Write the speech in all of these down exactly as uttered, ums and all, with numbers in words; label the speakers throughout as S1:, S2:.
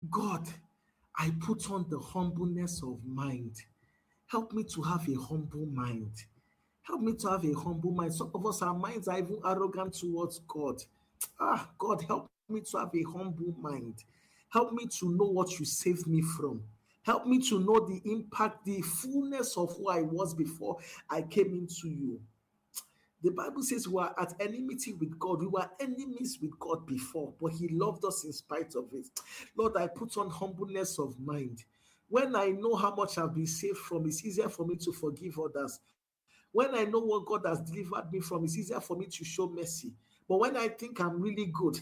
S1: God, I put on the humbleness of mind. Help me to have a humble mind. Help me to have a humble mind. Some of us, our minds are even arrogant towards God. Ah, God, help me to have a humble mind. Help me to know what you saved me from. Help me to know the impact, the fullness of who I was before I came into you. The Bible says we are at enmity with God. We were enemies with God before, but He loved us in spite of it. Lord, I put on humbleness of mind. When I know how much I've been saved from, it's easier for me to forgive others. When I know what God has delivered me from, it's easier for me to show mercy. But when I think I'm really good,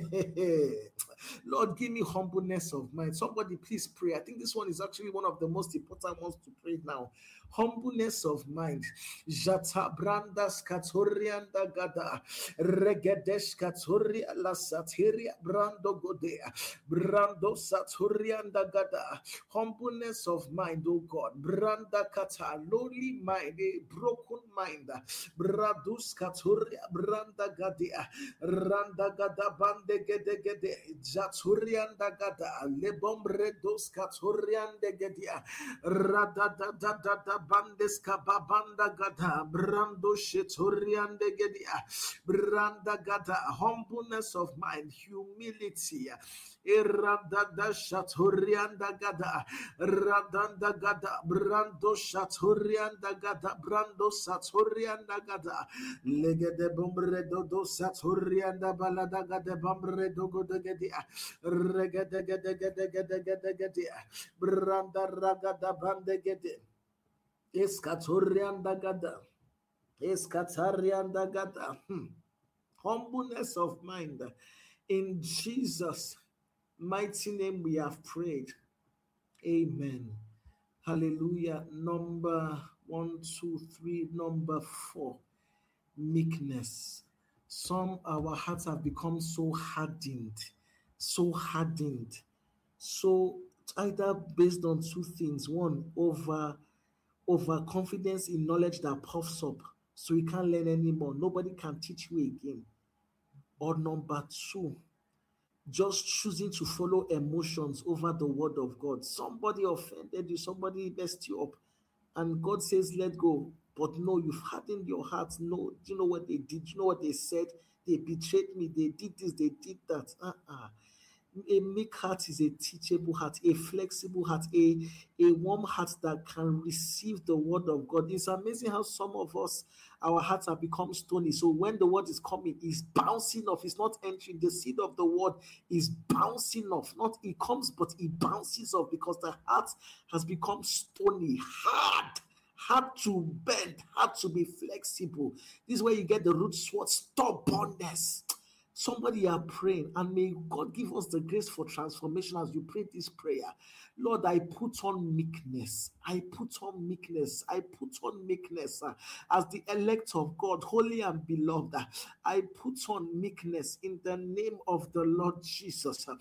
S1: Lord, give me humbleness of mind. Somebody please pray. I think this one is actually one of the most important ones to pray now. Humbleness of mind. Jata brandas katorianda gada. Regedesh katoria la satiria brando godea. Brando satorianda gada. Humbleness of mind, oh God. Branda kata. Lowly mind, a broken mind. Bradus katoria branda gadia. Randa gada bande gede gede jaturianda gada lebombre dos katuriande gedia rada da da da da bandes kababanda gada brando sheturiande gedia branda gada humbleness of mind, humility. Irada da shaturianda gada radanda gada brando shaturianda gada brando saturianda gada legede bombre do saturianda balada gade bombre do godegedia regede gede gede gede gede gede branda ragada bande gede eskaturianda gada eskatarianda gada hmm. Humbleness of mind. In Jesus' mighty name we have prayed. Amen. Hallelujah. Number one, two, three. Number four, meekness. Some, our hearts have become so hardened, so hardened, so either based on two things. One, over overconfidence in knowledge that puffs up, so you can't learn anymore. Nobody can teach you again. Or number two, just choosing to follow emotions over the word of God. Somebody offended you, somebody messed you up, and God says, let go. But no, you've hardened your heart. No, do you know what they did? Do you know what they said? They betrayed me. They did this. They did that. Uh-uh. A meek heart is a teachable heart, a flexible heart, a, a warm heart that can receive the word of God. It's amazing how some of us, our hearts have become stony. So when the word is coming, it's bouncing off. It's not entering. The seed of the word is bouncing off. Not it comes, but it bounces off because the heart has become stony, hard. Hard to bend, hard to be flexible. This is where you get the root word stubbornness. Somebody are praying, and may God give us the grace for transformation as you pray this prayer. Lord, I put on meekness. I put on meekness. I put on meekness uh, as the elect of God, holy and beloved. Uh, I put on meekness in the name of the Lord Jesus. Uh,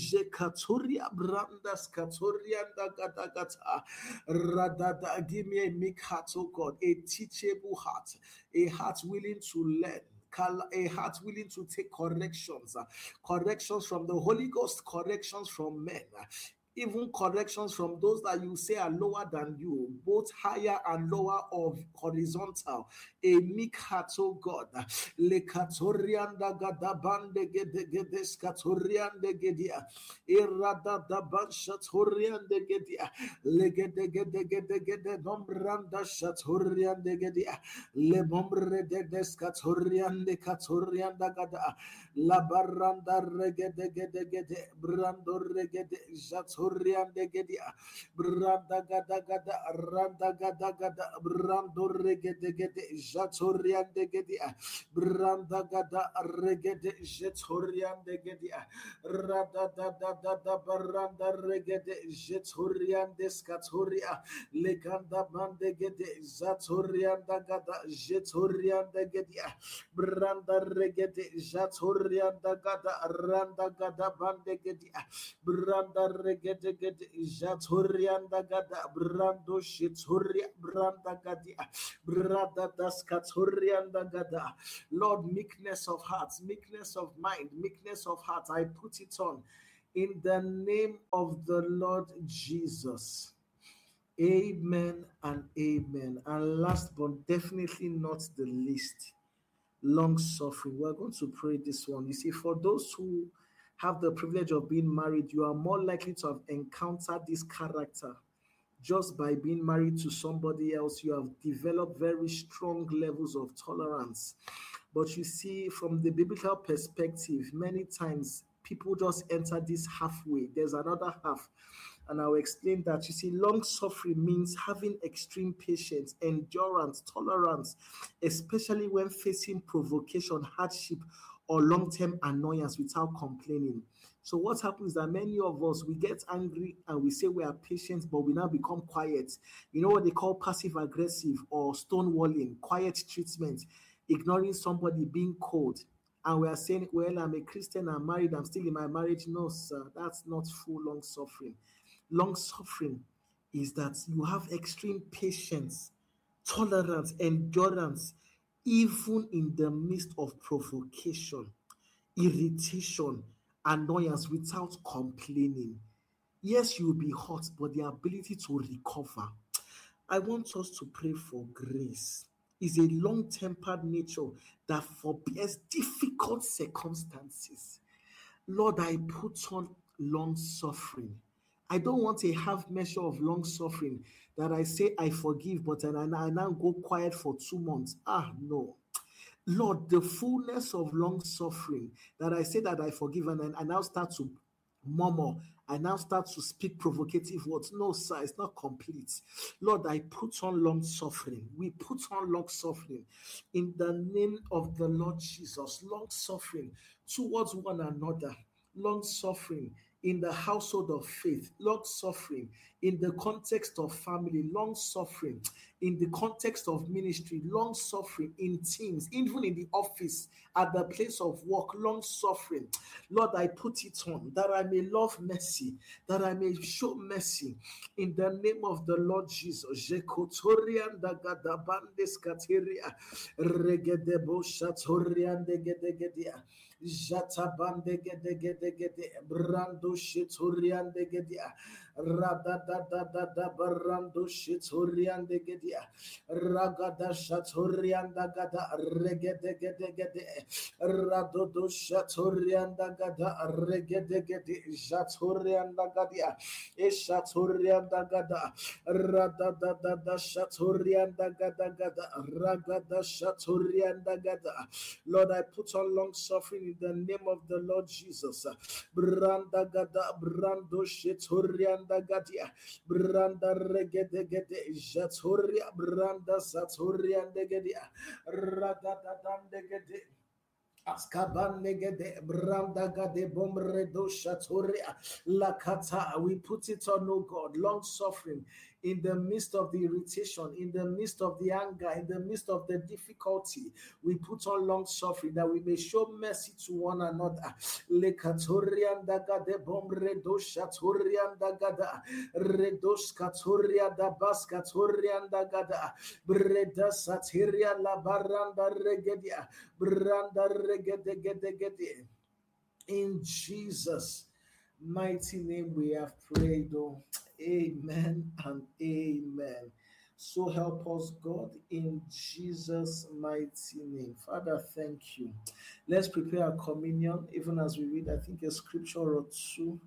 S1: Give me a meek heart, oh God, a teachable heart, a heart willing to learn. A heart willing to take corrections, uh, corrections from the Holy Ghost, corrections from men, uh, even corrections from those that you say are lower than you, both higher and lower of horizontal. A meek heart, oh God. Lekatorianda gadabande gedegedes katoriande gedia. Irada daban shatoriande gedia. Legedegedegedegede nombranda shatoriande gedia. Lebombre dedes katoriande katorianda gada. La baranda regedegedegede brando regede jat Oriande gedia branda gada gada randa gada gada brando regede gede jatoriande gedia branda gada regede jetoriande gedia rada da da da da branda regede jetoriande skatoria leganda bande gede jatorianda gada jetoriande gedia branda regede jatorianda gada randa gada bande gedia branda regede gede jatorianda gada brando shitoria branda gadia brada daskatorianda gada. Lord, meekness of heart, meekness of mind, meekness of heart, I put it on In the name of the Lord Jesus. Amen and amen. And last but definitely not the least, long suffering. We're going to pray this one. You see, for those who have the privilege of being married, you are more likely to have encountered this character. Just by being married to somebody else, you have developed very strong levels of tolerance. But you see, from the biblical perspective, many times people just enter this halfway. There's another half. And I'll explain that. You see, long suffering means having extreme patience, endurance, tolerance, especially when facing provocation, hardship, or long-term annoyance without complaining. So what happens is that many of us, we get angry and we say we are patient, but we now become quiet. You know what they call passive aggressive or stonewalling, quiet treatment, ignoring somebody, being cold. And we are saying, well, I'm a Christian, I'm married, I'm still in my marriage. No, sir, that's not full long suffering. Long suffering is that you have extreme patience, tolerance, endurance, even in the midst of provocation, irritation, annoyance without complaining. Yes, you'll be hurt, but the ability to recover. I want us to pray for grace. Is a long-tempered nature that forbears difficult circumstances. Lord, I put on long suffering. I don't want a half measure of long suffering that I say I forgive, but then I, I now go quiet for two months. Ah, no. Lord, the fullness of long suffering that I say that I forgive and then I now start to murmur, I now start to speak provocative words. No, sir, it's not complete. Lord, I put on long suffering. We put on long suffering in the name of the Lord Jesus. Long suffering towards one another. Long suffering in the household of faith, long suffering in the context of family, long suffering in the context of ministry, long suffering in teams, even in the office, at the place of work, long suffering. Lord, I put it on that I may love mercy, that I may show mercy in the name of the Lord Jesus. Jekotorian dagadabandes kateria, regedebo shatorian degedegedia. Jata bande gede gede gede brando shitorian de gedia rada da da da da brando shitorian de gedia ragada shatorian da gada regede gede gede rado do shatorian da gada regede gede shatorian da gadia e shatorian da gada rada da da da shatorian da gada gada ragada shatorian da gada. Lord, I put on long suffering in the name of the Lord Jesus. Branda gada brando shetorianda gadia branda regede gede jatoria branda satorianda gedia ragada dande gede. Askaban negede branda gade bomredo shatoria lakata. We put it on, oh God, long suffering in the midst of the irritation, in the midst of the anger, in the midst of the difficulty. We put on long suffering that we may show mercy to one another. Lekatorian dagade bomredo shatorian dagada redos katoria da baskatorian dagada breda satiria la baranda regedia branda regede gede gede. In Jesus' mighty name we have prayed. Oh, amen and amen. So help us, God, in Jesus' mighty name. Father, thank you. Let's prepare our communion, even as we read, I think, a scripture or two.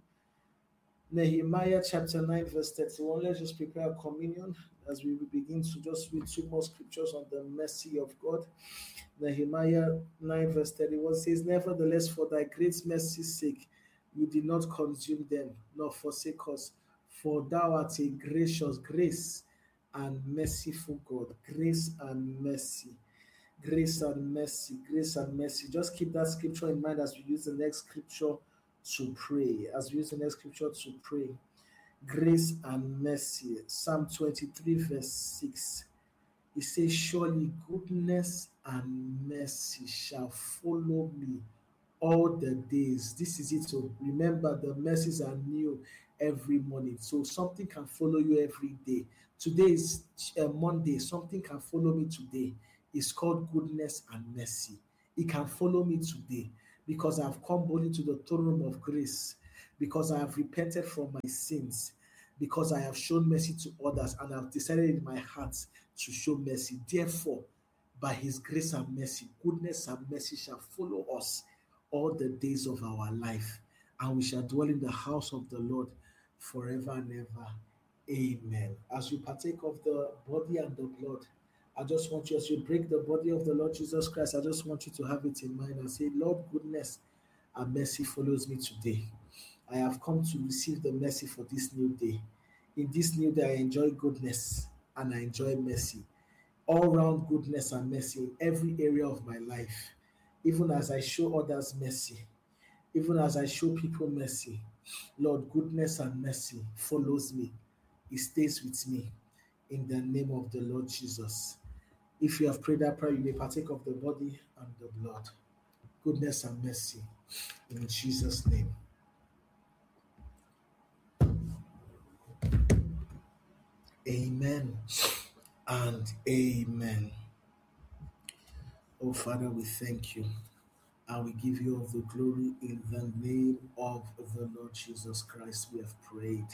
S1: Nehemiah chapter nine, verse thirty-one. Let's just prepare our communion as we begin to just read two more scriptures on the mercy of God. Nehemiah nine, verse thirty-one says, nevertheless, for thy great mercy's sake, you did not consume them, nor forsake us. For thou art a gracious grace and merciful God. Grace and mercy. Grace and mercy. Grace and mercy. Just keep that scripture in mind as we use the next scripture to pray. As we use the next scripture to pray. Grace and mercy. Psalm twenty-three, verse six. It says, surely goodness and mercy shall follow me all the days. This is it. So remember, the mercies are new every morning. So something can follow you every day. Today is uh, Monday. Something can follow me today. It's called goodness and mercy. It can follow me today because I've come boldly to the throne room of grace. because I have repented from my sins, because I have shown mercy to others, and I've decided in my heart to show mercy. Therefore, by his grace and mercy, goodness and mercy shall follow us all the days of our life, and we shall dwell in the house of the Lord forever and ever. Amen. As you partake of the body and the blood, I just want you, as you break the body of the Lord Jesus Christ, I just want you to have it in mind and say, Lord, goodness and mercy follows me today. I have come to receive the mercy for this new day. In this new day, I enjoy goodness and I enjoy mercy. All round goodness and mercy in every area of my life. Even as I show others mercy, even as I show people mercy, Lord, goodness and mercy follows me. It stays with me in the name of the Lord Jesus. If you have prayed that prayer, you may partake of the body and the blood. Goodness and mercy in Jesus' name. Amen and amen. Oh, Father, we thank you and we give you all the glory in the name of the Lord Jesus Christ. We have prayed.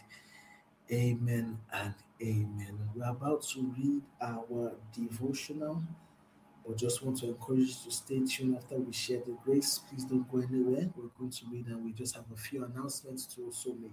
S1: Amen and amen. We're about to read our devotional, but just want to encourage you to stay tuned after we share the grace. Please don't go anywhere. We're going to read and we just have a few announcements to also make.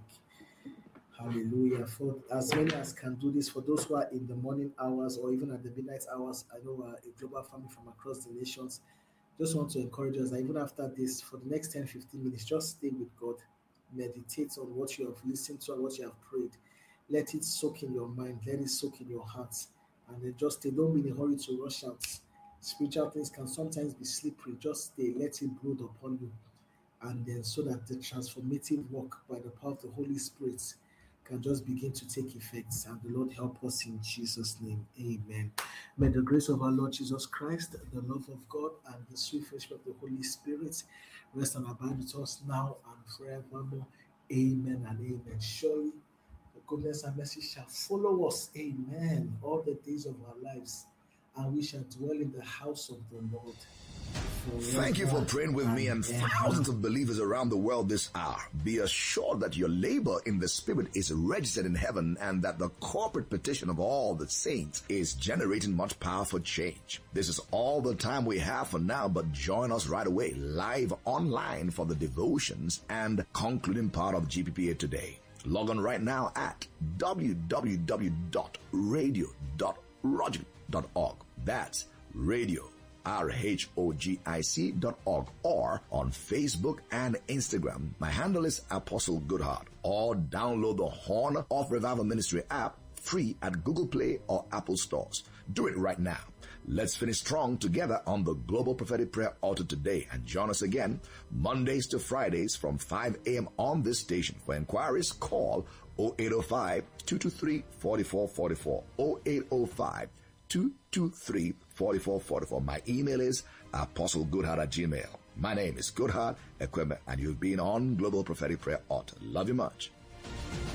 S1: Hallelujah. For as many as can do this, for those who are in the morning hours or even at the midnight hours, I know we're a global family from across the nations. Just want to encourage us that even after this, for the next ten to fifteen minutes, just stay with God. Meditate on what you have listened to and what you have prayed. Let it soak in your mind. Let it soak in your heart. And then just stay. Don't be in a hurry to rush out. Spiritual things can sometimes be slippery. Just stay. Let it brood upon you. And then so that the transformative work by the power of the Holy Spirit can just begin to take effect. And the Lord help us in Jesus' name. Amen. May the grace of our Lord Jesus Christ, the love of God, and the sweet fellowship of the Holy Spirit rest and abide with us now and forevermore. Amen and amen. Surely the goodness and mercy shall follow us. Amen. All the days of our lives. And we shall dwell in the house of the Lord.
S2: Thank you for praying with me and thousands of believers around the world this hour. Be assured that your labor in the Spirit is registered in heaven and that the corporate petition of all the saints is generating much power for change. This is all the time we have for now, but join us right away live online for the devotions and concluding part of G P P A today. Log on right now at w w w dot radio dot rogic dot org. That's radio. R H O G I C dot org or on Facebook and Instagram. My handle is Apostle Goodheart, or download the Horn of Revival Ministry app free at Google Play or Apple stores. Do it right now. Let's finish strong together on the Global Prophetic Prayer Altar today, and join us again Mondays to Fridays from five a.m. on this station. For inquiries, call oh eight oh five, two two three, four four four four, oh eight oh five, two two three, four four four four. My email is apostlegoodheart at gmail. My name is Goodheart Equipment, and you've been on Global Prophetic Prayer Altar. Love you much.